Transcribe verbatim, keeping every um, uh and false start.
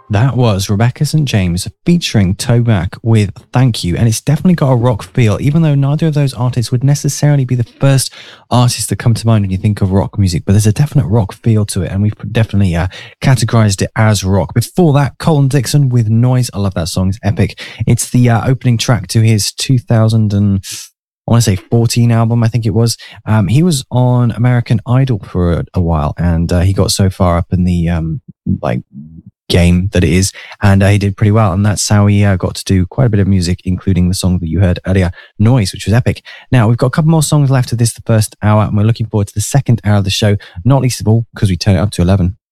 That was Rebecca Saint James featuring Toback with Thank You. And it's definitely got a rock feel, even though neither of those artists would necessarily be the first artists that come to mind when you think of rock music. But there's a definite rock feel to it. And we've definitely uh, categorized it as rock. Before that, Colin Dixon with Noise. I love that song. It's epic. It's the uh, opening track to his two thousand and I want to say fourteen album, I think it was. Um, he was on American Idol for a, a while, and uh, he got so far up in the um, like game that it is, and uh, he did pretty well. And that's how he uh, got to do quite a bit of music, including the song that you heard earlier, Noise, which was epic. Now, we've got a couple more songs left of this, the first hour, and we're looking forward to the second hour of the show, not least of all because we turn it up to eleven.